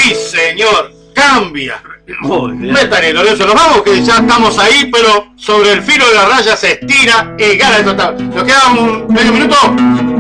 Sí, señor. Cambia. Muy bien. Métale, Lorenzo, nos vamos que ya estamos ahí, pero sobre el filo de la raya se estira y gana el total. ¿Nos queda un medio minuto?